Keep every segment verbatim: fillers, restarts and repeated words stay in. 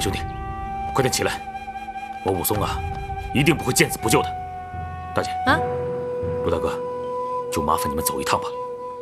兄弟，快点起来！我武松啊，一定不会见死不救的。大姐啊， 陆大哥，就麻烦你们走一趟吧。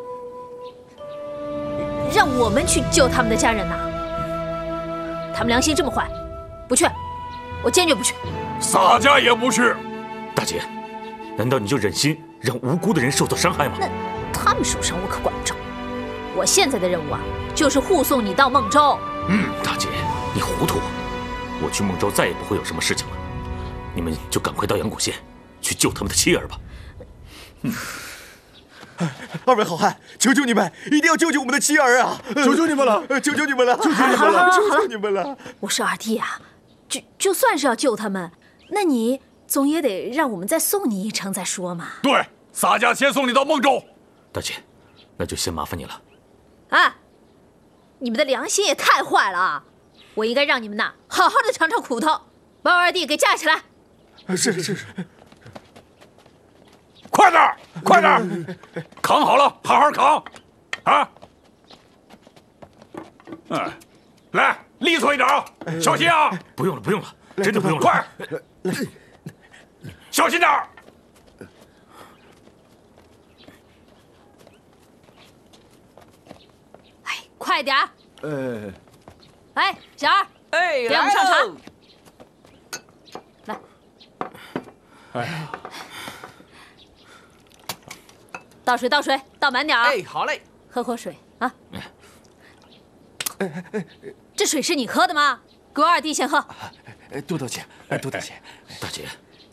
让我们去救他们的家人呐？他们良心这么坏，不去，我坚决不去。 洒家也不去。 大姐，难道你就忍心让无辜的人受到伤害吗？ 那他们受伤我可管不着。我现在的任务啊，就是护送你到孟州。 嗯，大姐，你糊涂。我去孟州再也不会有什么事情了。你们就赶快到阳谷县去救他们的妻儿吧。 嗯。二位好汉，求求你们，一定要救救我们的妻儿啊！ 求求你们了， 求求你们了，求求你们了，求求你们了！ 我说二弟啊，就就算是要救他们，那你总也得让我们再送你一程再说嘛。 对，洒家先送你到孟州。 大姐，那就先麻烦你了。 哎，你们的良心也太坏了啊！我应该让你们呐好好的尝尝苦头，把我二弟给架起来。 是是是。 快点，快点，扛好了，好好扛，啊！嗯，来，利索一点啊，小心啊！ 不用了，不用了，真的不用了。 快，小心点儿。 哎，快点儿！ 呃， 哎，小二， 哎， 给我们上茶。来， 哎呀。 倒水，倒水，倒满点儿。 哎，好嘞， 喝口水啊。这水是你喝的吗？给我二弟先喝。 多多谢，多多谢。 大姐，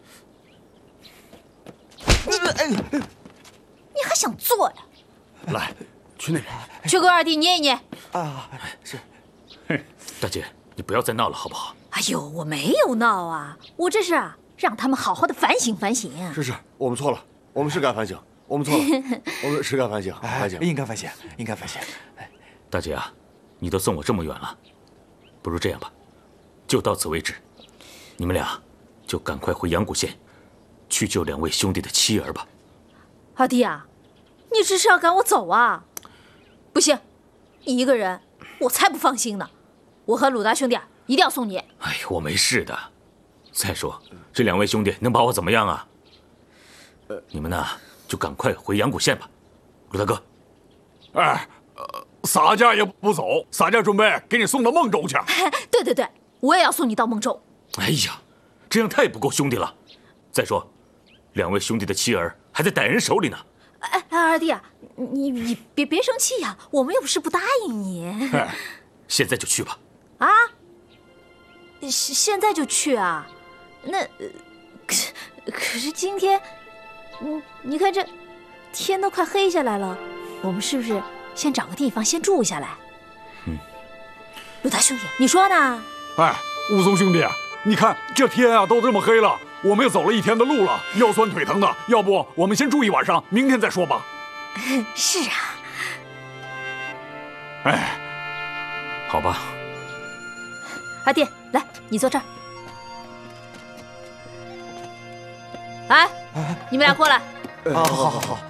你还想做呀？ 来，去那边。 去给我二弟捏一捏。 啊，是。 大姐，你不要再闹了，好不好？ 哎呦，我没有闹啊，我这是啊，让他们好好的反省反省。 是是，我们错了，我们是该反省。我们错了，我们是该反省，反省， 应该反省，应该反省。 大姐啊，你都送我这么远了，不如这样吧，就到此为止。你们俩就赶快回阳谷县，去救两位兄弟的妻儿吧。 二弟啊，你这是要赶我走啊？不行，你一个人，我才不放心呢。我和鲁大兄弟啊，一定要送你。 哎呀，我没事的。再说，这两位兄弟能把我怎么样啊？你们呢？就赶快回阳谷县吧，鲁大哥。 哎，呃，洒家也不走，洒家准备给你送到孟州去。 对对对，我也要送你到孟州。 哎呀，这样太不够兄弟了。再说，两位兄弟的妻儿还在歹人手里呢。 哎哎，二弟啊，你你别别生气呀，我们又不是不答应你。 哎，现在就去吧。 啊？现现在就去啊？那可可是今天。嗯，你看这天都快黑下来了，我们是不是先找个地方先住下来？ 嗯， 鲁大兄弟，你说呢？ 哎，武松兄弟，你看这天啊都这么黑了，我们也走了一天的路了，腰酸腿疼的，要不我们先住一晚上，明天再说吧。 是啊。 哎， 好吧。 阿弟，来，你坐这儿。哎，你们俩过来。 啊，好好好。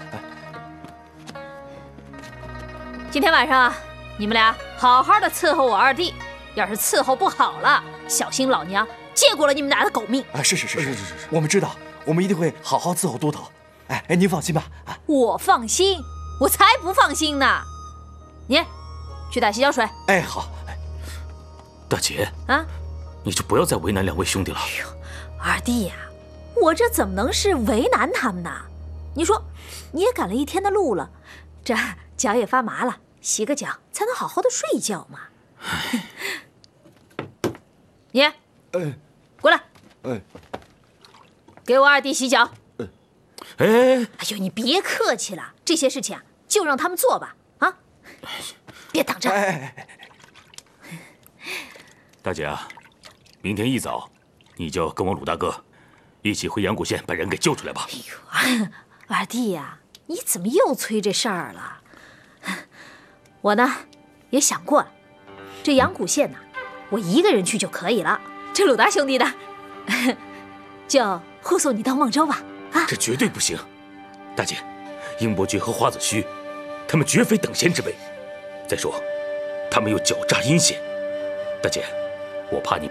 今天晚上啊，你们俩好好的伺候我二弟，要是伺候不好了，小心老娘借过了你们俩的狗命。 啊，是是是是是是是，我们知道，我们一定会好好伺候都头。哎哎，您放心吧。啊， 我放心，我才不放心呢。你去打洗脚水。 哎，好。 大姐啊， 你就不要再为难两位兄弟了。 哎呦，二弟呀、啊。我这怎么能是为难他们呢？你说，你也赶了一天的路了，这脚也发麻了，洗个脚才能好好的睡一觉嘛。你， 哎， 过来， 哎， 给我二弟洗脚。 哎， 哎呦，你别客气了，这些事情啊，就让他们做吧。啊，别挡着。 哎， 大姐啊，明天一早，你就跟我鲁大哥。一起回阳谷县把人给救出来吧！ 哎呦，二弟呀、啊，你怎么又催这事儿了？我呢也想过了，这阳谷县呐，我一个人去就可以了。这鲁大兄弟呢，就护送你到孟州吧。啊， 这绝对不行！大姐，英伯爵和花子虚，他们绝非等闲之辈。再说，他们又狡诈阴险。大姐，我怕你